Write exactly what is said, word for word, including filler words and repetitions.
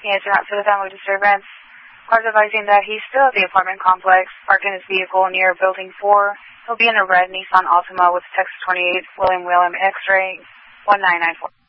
He answered not to the family disturbance. Cars advising that he's still at the apartment complex, parked in his vehicle near Building four. He'll be in a red Nissan Altima with Texas twenty-eight, William William X-ray one nine nine four.